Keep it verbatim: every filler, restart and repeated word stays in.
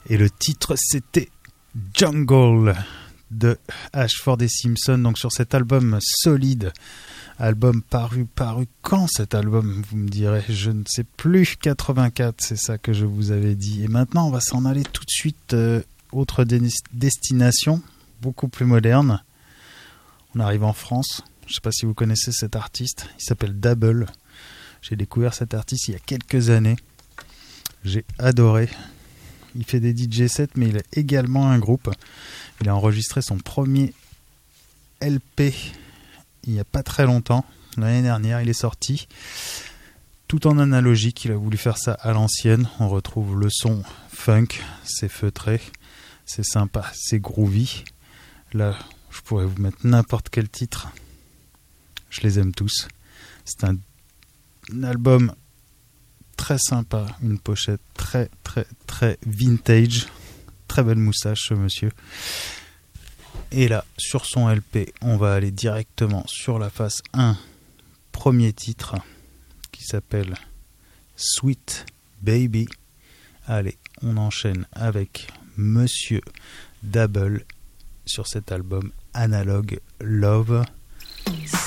Et le titre, c'était Jungle de Ashford et Simpson. Donc sur cet album solide, album paru, paru quand cet album, vous me direz, je ne sais plus, quatre-vingt-quatre, c'est ça que je vous avais dit. Et maintenant, on va s'en aller tout de suite, euh, autre dé- destination, beaucoup plus moderne. On arrive en France. Je ne sais pas si vous connaissez cet artiste, il s'appelle Dabble. J'ai découvert cet artiste il y a quelques années. J'ai adoré. Il fait des D J sets, mais il a également un groupe. Il a enregistré son premier L P il n'y a pas très longtemps. L'année dernière, il est sorti. Tout en analogique, il a voulu faire ça à l'ancienne. On retrouve le son funk, c'est feutré, c'est sympa, c'est groovy. Là, je pourrais vous mettre n'importe quel titre. Je les aime tous. C'est un, un album très sympa, une pochette très très très vintage, très belle moustache ce monsieur. Et là, sur son L P, on va aller directement sur la face un, premier titre qui s'appelle Sweet Baby. Allez, on enchaîne avec Monsieur Dabble sur cet album Analog Love.